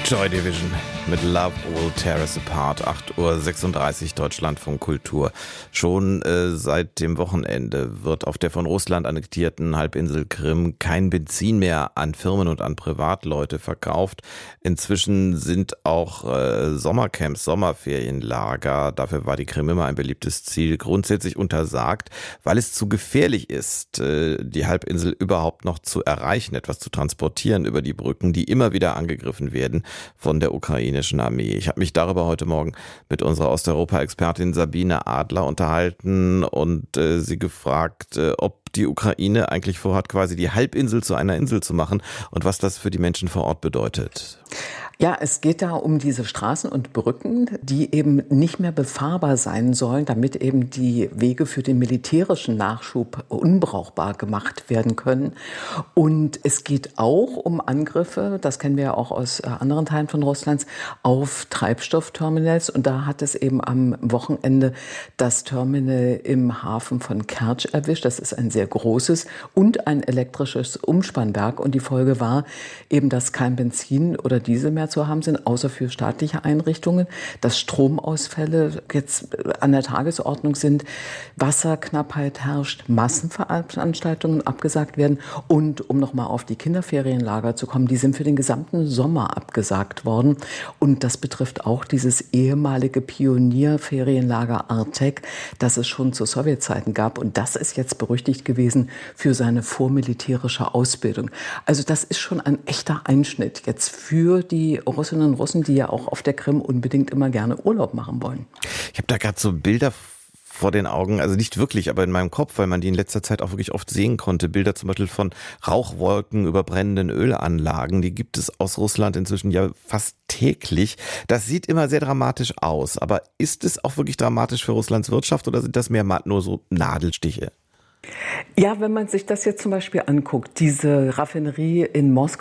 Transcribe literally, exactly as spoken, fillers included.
Joy Division mit Love Will Tear Us Apart, acht Uhr sechsunddreißig, Deutschlandfunk Kultur. Schon äh, seit dem Wochenende wird auf der von Russland annektierten Halbinsel Krim kein Benzin mehr an Firmen und an Privatleute verkauft. Inzwischen sind auch äh, Sommercamps, Sommerferienlager, dafür war die Krim immer ein beliebtes Ziel, grundsätzlich untersagt, weil es zu gefährlich ist, äh, die Halbinsel überhaupt noch zu erreichen, etwas zu transportieren über die Brücken, die immer wieder angegriffen werden von der ukrainischen Armee. Ich habe mich darüber heute Morgen mit unserer Osteuropa-Expertin Sabine Adler unterhalten und äh, sie gefragt, äh, ob die Ukraine eigentlich vorhat, quasi die Halbinsel zu einer Insel zu machen und was das für die Menschen vor Ort bedeutet. Ja, es geht da um diese Straßen und Brücken, die eben nicht mehr befahrbar sein sollen, damit eben die Wege für den militärischen Nachschub unbrauchbar gemacht werden können. Und es geht auch um Angriffe, das kennen wir ja auch aus anderen Teilen von Russlands, auf Treibstoffterminals. Und da hat es eben am Wochenende das Terminal im Hafen von Kertsch erwischt. Das ist ein sehr großes und ein elektrisches Umspannwerk. Und die Folge war eben, dass kein Benzin oder Diesel mehr zu haben sind, außer für staatliche Einrichtungen, dass Stromausfälle jetzt an der Tagesordnung sind, Wasserknappheit herrscht, Massenveranstaltungen abgesagt werden und um nochmal auf die Kinderferienlager zu kommen, die sind für den gesamten Sommer abgesagt worden und das betrifft auch dieses ehemalige Pionierferienlager Artek, das es schon zu Sowjetzeiten gab und das ist jetzt berüchtigt gewesen für seine vormilitärische Ausbildung. Also das ist schon ein echter Einschnitt jetzt für die Russinnen und Russen, die ja auch auf der Krim unbedingt immer gerne Urlaub machen wollen. Ich habe da gerade so Bilder vor den Augen, also nicht wirklich, aber in meinem Kopf, weil man die in letzter Zeit auch wirklich oft sehen konnte. Bilder zum Beispiel von Rauchwolken über brennenden Ölanlagen, die gibt es aus Russland inzwischen ja fast täglich. Das sieht immer sehr dramatisch aus, aber ist es auch wirklich dramatisch für Russlands Wirtschaft oder sind das mehr nur so Nadelstiche? Ja, wenn man sich das jetzt zum Beispiel anguckt, diese Raffinerie in Moskau,